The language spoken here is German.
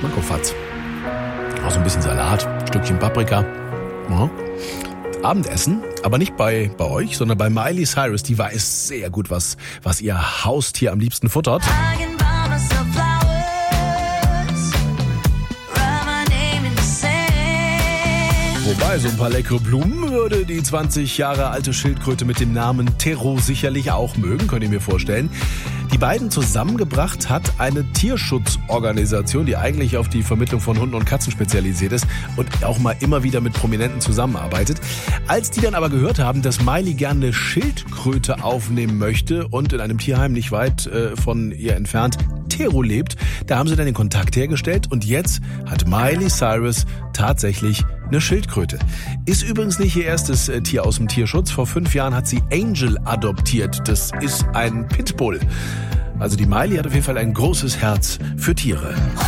Schmackofatz. Auch so ein bisschen Salat, Stückchen Paprika. Ja. Abendessen, aber nicht bei euch, sondern bei Miley Cyrus. Die weiß sehr gut, was ihr Haustier am liebsten futtert. Wobei, so ein paar leckere Blumen würde die 20 Jahre alte Schildkröte mit dem Namen Tero sicherlich auch mögen, könnt ihr mir vorstellen. Die beiden zusammengebracht hat eine Tierschutzorganisation, die eigentlich auf die Vermittlung von Hunden und Katzen spezialisiert ist und auch mal immer wieder mit Prominenten zusammenarbeitet. Als die dann aber gehört haben, dass Miley gerne eine Schildkröte aufnehmen möchte und in einem Tierheim nicht weit von ihr entfernt Tero lebt, da haben sie dann den Kontakt hergestellt und jetzt hat Miley Cyrus tatsächlich eine Schildkröte. Ist übrigens nicht ihr erstes Tier aus dem Tierschutz. Vor 5 Jahren hat sie Angel adoptiert. Das ist ein Pitbull. Also die Miley hat auf jeden Fall ein großes Herz für Tiere.